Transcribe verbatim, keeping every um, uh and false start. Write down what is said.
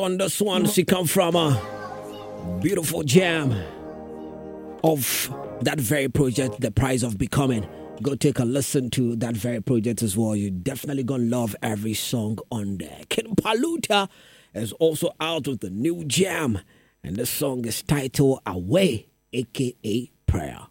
On this one, she come from a beautiful jam of that very project, The Price of Becoming. Go take a listen to that very project as well. You're definitely gonna love every song on there. King Paluta is also out with the new jam, and this song is titled Away, aka Prayer.